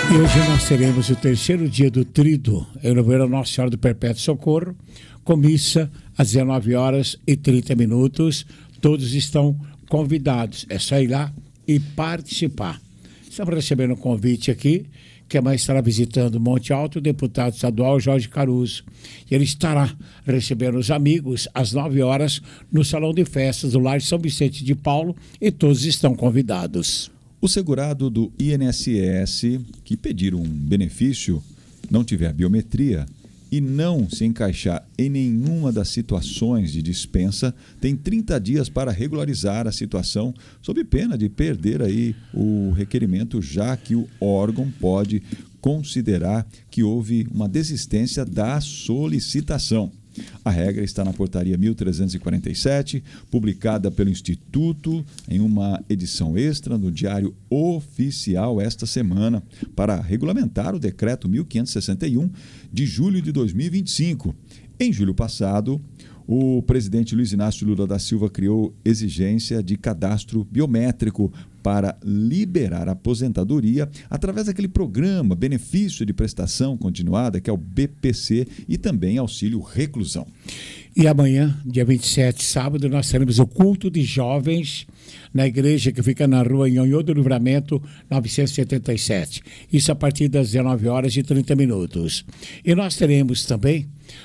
E hoje nós teremos o terceiro dia do Tríduo em novena Nossa Senhora do Perpétuo Socorro, com missa às 19h30. Todos estão convidados, é só ir lá e participar. Estamos recebendo um convite aqui, que amanhã estará visitando Monte Alto o deputado estadual Jorge Caruso. E ele estará recebendo os amigos às 9h no Salão de Festas do Lar São Vicente de Paulo, e todos estão convidados. O segurado do INSS que pedir um benefício, não tiver biometria e não se encaixar em nenhuma das situações de dispensa, tem 30 dias para regularizar a situação, sob pena de perder aí o requerimento, já que o órgão pode considerar que houve uma desistência da solicitação. A regra está na portaria 1347, publicada pelo Instituto em uma edição extra no Diário Oficial esta semana, para regulamentar o decreto 1561 de julho de 2025. Em julho passado, o presidente Luiz Inácio Lula da Silva criou exigência de cadastro biométrico para liberar a aposentadoria através daquele programa Benefício de Prestação Continuada, que é o BPC, e também auxílio reclusão. E amanhã, dia 27, sábado, nós teremos o culto de jovens na igreja que fica na rua Nhonhô do Livramento, 977. Isso a partir das 19h30. E nós teremos também,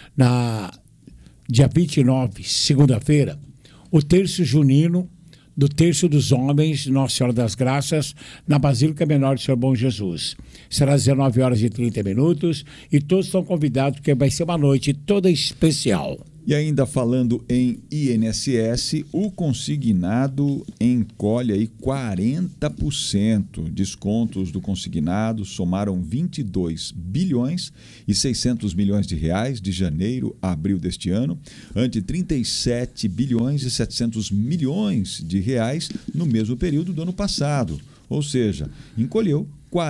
dia 29, segunda-feira, o terço junino do Terço dos Homens de Nossa Senhora das Graças, na Basílica Menor do Senhor Bom Jesus. Será às 19h30 e todos estão convidados, porque vai ser uma noite toda especial. E ainda falando em INSS, o consignado encolhe aí 40%. Descontos do consignado somaram 22 bilhões e 600 milhões de reais de janeiro a abril deste ano, ante 37 bilhões e 700 milhões de reais no mesmo período do ano passado. Ou seja, encolheu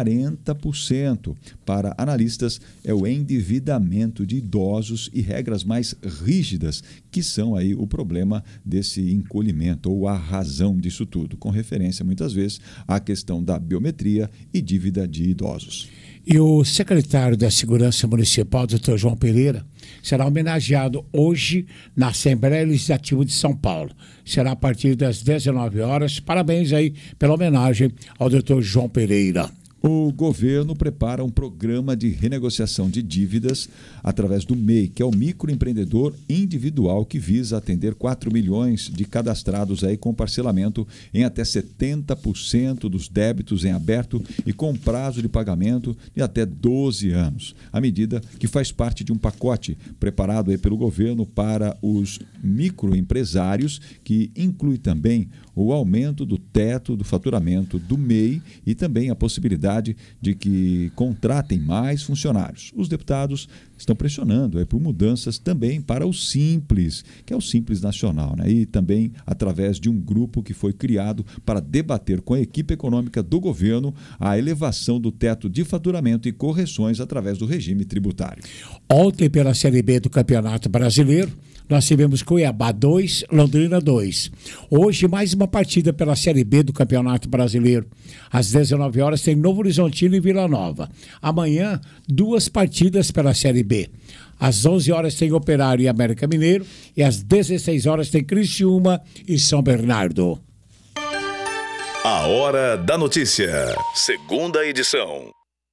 40%. Para analistas, é o endividamento de idosos e regras mais rígidas que são aí o problema desse encolhimento, ou a razão disso tudo, com referência muitas vezes à questão da biometria e dívida de idosos. E o secretário da Segurança Municipal, Dr. João Pereira, será homenageado hoje na Assembleia Legislativa de São Paulo. Será a partir das 19h. Parabéns aí pela homenagem ao Dr. João Pereira. O governo prepara um programa de renegociação de dívidas através do MEI, que é o microempreendedor individual, que visa atender 4 milhões de cadastrados aí com parcelamento em até 70% dos débitos em aberto e com prazo de pagamento de até 12 anos. A medida que faz parte de um pacote preparado aí pelo governo para os microempresários, que inclui também o aumento do teto do faturamento do MEI e também a possibilidade de que contratem mais funcionários. Os deputados estão pressionando por mudanças também para o Simples, que é o Simples Nacional, né? E também através de um grupo que foi criado para debater com a equipe econômica do governo a elevação do teto de faturamento e correções através do regime tributário. Ontem, pela Série B do Campeonato Brasileiro, nós tivemos Cuiabá 2, Londrina 2. Hoje, mais uma partida pela Série B do Campeonato Brasileiro. Às 19h tem Novo Horizontino e Vila Nova. Amanhã, 2 partidas pela Série B. Às 11h tem Operário e América Mineiro. E às 16h tem Criciúma e São Bernardo. A Hora da Notícia. Segunda edição.